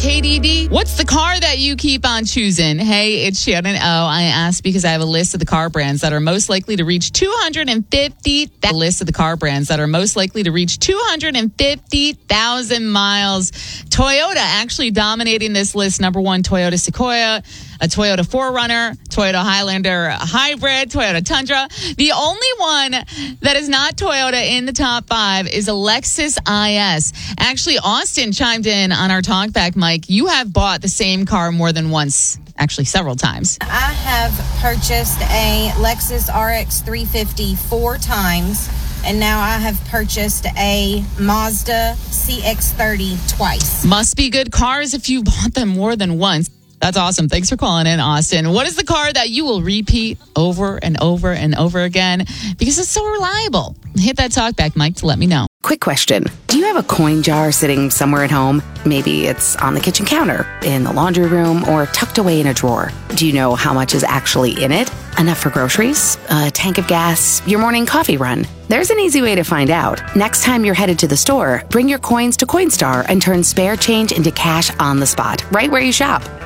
KDD, what's the car that you keep on choosing? Hey, it's Shannon O. I asked because I have a list of the car brands that are most likely to reach 250,000 miles. Toyota actually dominating this list. Number one, Toyota Sequoia, a Toyota 4Runner, Toyota Highlander Hybrid, Toyota Tundra. The only one that is not Toyota in the top 5 is a Lexus IS. Actually, Austin chimed in on our talkback mic. You have bought the same car more than once. Actually, several times. I have purchased a Lexus RX 350 4 times, and now I have purchased a Mazda CX-30 twice. Must be good cars if you bought them more than once. That's awesome. Thanks for calling in, Austin. What is the car that you will repeat over and over and over again because it's so reliable? Hit that talkback mic to let me know. Quick question. Do you have a coin jar sitting somewhere at home? Maybe it's on the kitchen counter, in the laundry room, or tucked away in a drawer. Do you know how much is actually in it? Enough for groceries? A tank of gas? Your morning coffee run? There's an easy way to find out. Next time you're headed to the store, bring your coins to Coinstar and turn spare change into cash on the spot, right where you shop.